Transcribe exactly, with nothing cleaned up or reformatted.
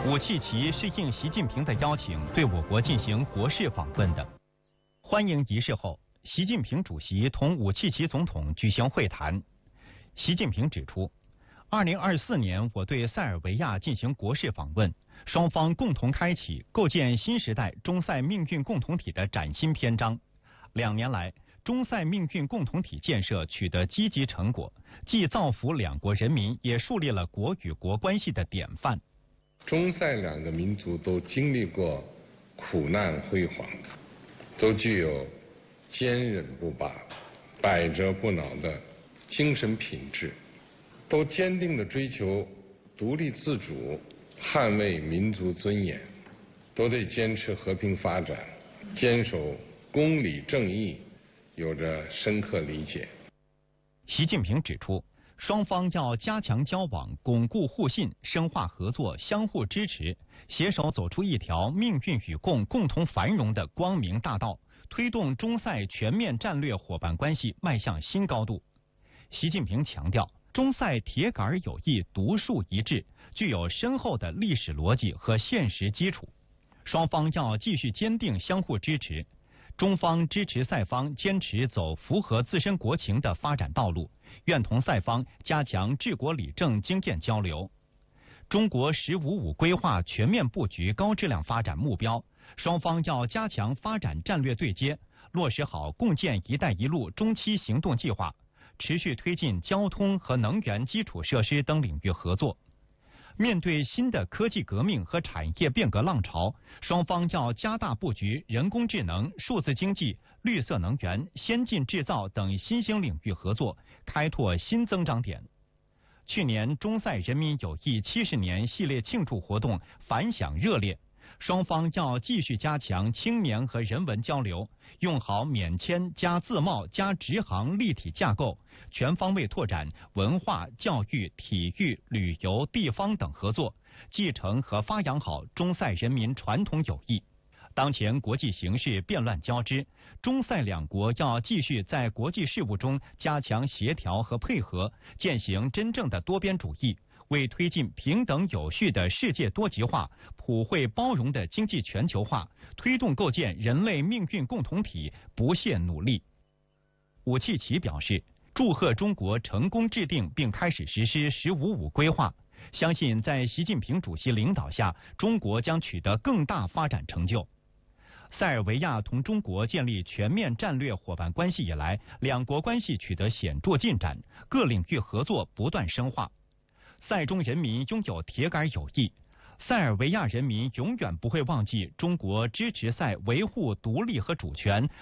武契奇是应习近平的邀请，对我国进行国事访问的。欢迎仪式后，习近平主席同武契奇总统举行会谈。习近平指出，二零二四年我对塞尔维亚进行国事访问，双方共同开启构建新时代中塞命运共同体的崭新篇章。两年来，中塞命运共同体建设取得积极成果，既造福两国人民，也树立了国与国关系的典范。 中塞两个民族都经历过苦难辉煌，都具有坚韧不拔、百折不挠的精神品质，都坚定地追求独立自主，捍卫民族尊严，都对坚持和平发展、坚守公理正义有着深刻理解。 习近平指出，双方要加强交往，巩固互信，深化合作，相互支持，携手走出一条命运与共、共同繁荣的光明大道，推动中塞全面战略伙伴关系迈向新高度。习近平强调，中塞铁杆友谊独树一帜，具有深厚的历史逻辑和现实基础。双方要继续坚定相互支持，中方支持塞方坚持走符合自身国情的发展道路，愿同塞方加强治国理政经验交流。中国“十五五”规划全面布局高质量发展目标，双方要加强发展战略对接，落实好共建“一带一路”中期行动计划，持续推进交通和能源基础设施等领域合作。面对新的科技革命和产业变革浪潮，双方要加大布局人工智能、数字经济、绿色能源、先进制造等新兴领域合作，开拓新增长点。去年中塞人民友谊七十年系列庆祝活动反响热烈，双方要继续加强青年和人文交流，用好免签加自贸加直航立体架构，全方位拓展文化、教育、体育、旅游、地方等合作，继承和发扬好中塞人民传统友谊。当前国际形势变乱交织，中塞两国要继续在国际事务中加强协调和配合，践行真正的多边主义，为推进平等有序的世界多极化、普惠包容的经济全球化，推动构建人类命运共同体不懈努力。武契奇表示，祝贺中国成功制定并开始实施“十五五”规划，相信在习近平主席领导下，中国将取得更大发展成就。塞尔维亚同中国建立全面战略伙伴关系以来，两国关系取得显著进展，各领域合作不断深化。塞中人民拥有铁杆友谊，塞尔维亚人民永远不会忘记中国支持塞维护独立和主权、